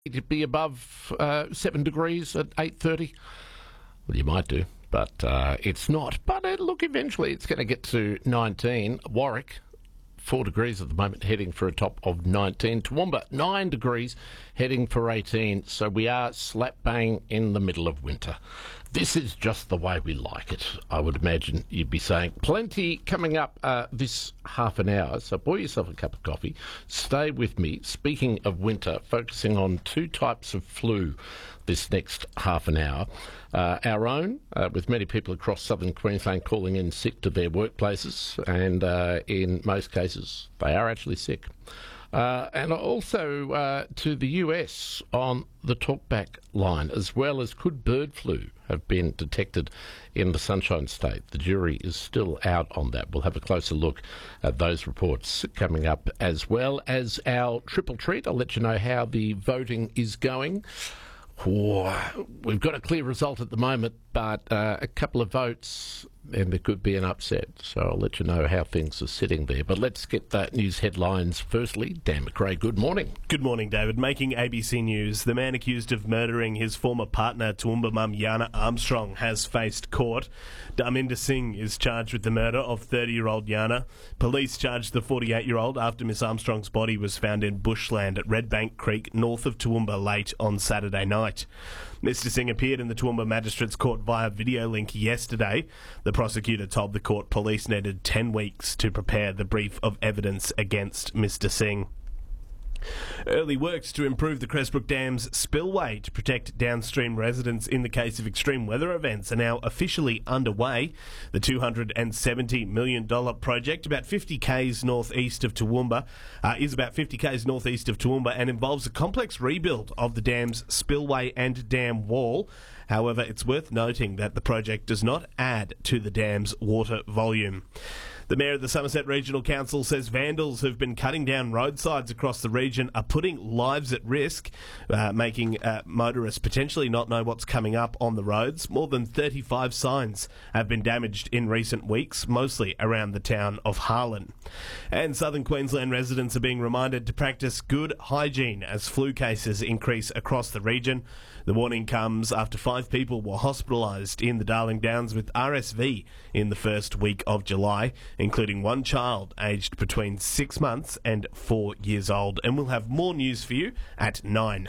to be above 7 degrees at 8:30? Well, you might do, but it's not. But look, eventually it's going to get to 19. Warwick, 4 degrees at the moment, heading for a top of 19. Toowoomba, 9 degrees, heading for 18. So we are slap bang in the middle of winter. This is just the way we like it, I would imagine you'd be saying. Plenty coming up this half an hour, so pour yourself a cup of coffee. Stay with me. Speaking of winter, focusing on two types of flu this next half an hour. Our own, with many people across southern Queensland calling in sick to their workplaces, and in most cases they are actually sick. And also to the US on the talkback line, as well as could bird flu have been detected in the Sunshine State. The jury is still out on that. We'll have a closer look at those reports coming up, as well as our triple treat. I'll let you know how the voting is going. We've got a clear result at the moment, but a couple of votes and there could be an upset. So I'll let you know how things are sitting there. But let's get that news headlines firstly. Dan McRae, good morning. Good morning, David. Making ABC News, the man accused of murdering his former partner, Toowoomba mum Yana Armstrong, has faced court. Dharminder Singh is charged with the murder of 30-year-old Yana. Police charged the 48-year-old after Miss Armstrong's body was found in bushland at Redbank Creek, north of Toowoomba, late on Saturday night. Mr Singh appeared in the Toowoomba Magistrates Court via video link yesterday. The prosecutor told the court police needed 10 weeks to prepare the brief of evidence against Mr Singh. Early works to improve the Crestbrook Dam's spillway to protect downstream residents in the case of extreme weather events are now officially underway. The $270 million project, about 50 k's northeast of Toowoomba, and involves a complex rebuild of the dam's spillway and dam wall. However, it's worth noting that the project does not add to the dam's water volume. The Mayor of the Somerset Regional Council says vandals who've been cutting down roadsides across the region are putting lives at risk, making motorists potentially not know what's coming up on the roads. More than 35 signs have been damaged in recent weeks, mostly around the town of Harlan. And southern Queensland residents are being reminded to practice good hygiene as flu cases increase across the region. The warning comes after 5 people were hospitalised in the Darling Downs with RSV in the first week of July, including one child aged between 6 months and 4 years old. And we'll have more news for you at 9.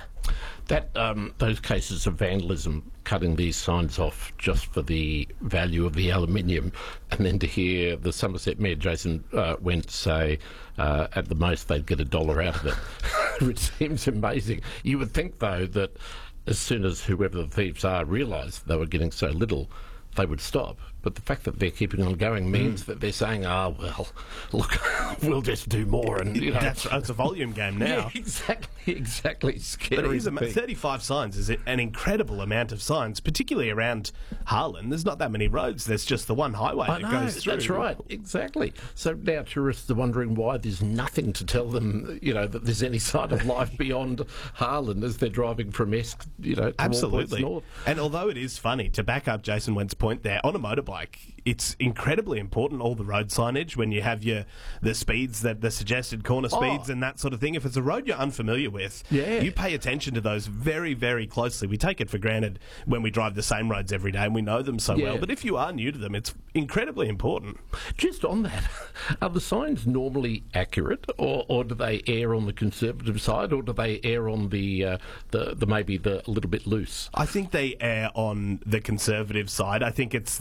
Those cases of vandalism, cutting these signs off just for the value of the aluminium, and then to hear the Somerset Mayor Jason Wentz say at the most they'd get $1 out of it, which seems amazing. You would think, though, that as soon as whoever the thieves are realised they were getting so little, they would stop. But the fact that they're keeping on going means that they're saying, well, look, we'll just do more. And it's a volume game now. Yeah, exactly. Scary. But it is 35 signs is an incredible amount of signs, particularly around Harlan. There's not that many roads. There's just the one highway that goes through. That's right, exactly. So now tourists are wondering why there's nothing to tell them, that there's any sign of life beyond Harlan as they're driving from Esk, Absolutely. north. And although it is funny, to back up Jason Wentz's point there, on a motorbike, it's incredibly important, all the road signage, when you have the speeds, the suggested corner speeds and that sort of thing. If it's a road you're unfamiliar with, you pay attention to those very, very closely. We take it for granted when we drive the same roads every day and we know them so well. But if you are new to them, it's incredibly important. Just on that, are the signs normally accurate, or do they err on the conservative side, or do they err on the maybe the a little bit loose? I think they err on the conservative side. I think it's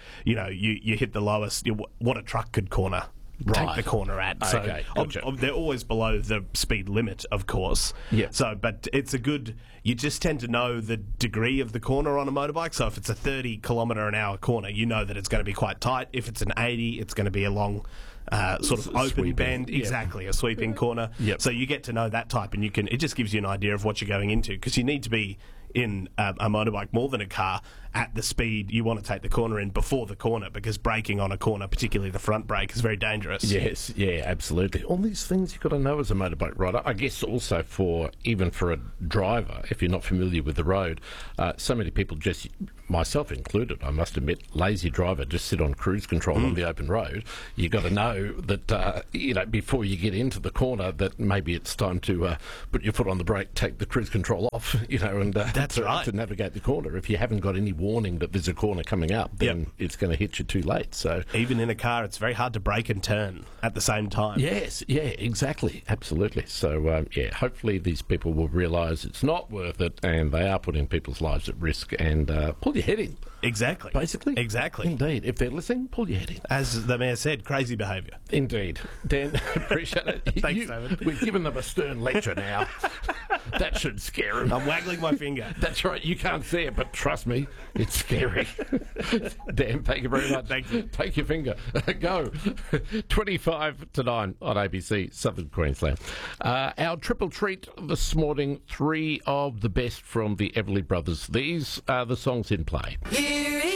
you hit the lowest, what a truck could corner. Right. Take the corner at. So okay, they're always below the speed limit, of course. Yeah. So, but it's you just tend to know the degree of the corner on a motorbike. So if it's a 30 kilometre an hour corner, you know that it's going to be quite tight. If it's an 80, it's going to be a long sort of open sweeping bend. Exactly, a sweeping corner. Yep. So you get to know that type, and it just gives you an idea of what you're going into, because you need to be in a motorbike more than a car at the speed you want to take the corner in before the corner, because braking on a corner, particularly the front brake, is very dangerous. Yes, yeah, absolutely. All these things you've got to know as a motorbike rider. I guess also even for a driver, if you're not familiar with the road, so many people just myself included, I must admit, lazy driver, just sit on cruise control on the open road. You got to know that before you get into the corner, that maybe it's time to put your foot on the brake, take the cruise control off, and That's right. to navigate the corner. If you haven't got any warning that there's a corner coming up, then it's going to hit you too late. So even in a car, it's very hard to brake and turn at the same time. yes, yeah, exactly, absolutely. So hopefully these people will realise it's not worth it, and they are putting people's lives at risk. And pull your head in. Exactly. Basically. Exactly. Indeed. If they're listening, pull your head in. As the mayor said, crazy behaviour. Indeed. Dan, appreciate it. Thanks, David. We've given them a stern lecture now. That should scare them. I'm waggling my finger. That's right. You can't see it, but trust me, it's scary. Dan, thank you very much. Thank you. Take your finger. Go. 25 to 9 on ABC, Southern Queensland. Our triple treat this morning, 3 of the best from the Everly Brothers. These are the songs in play.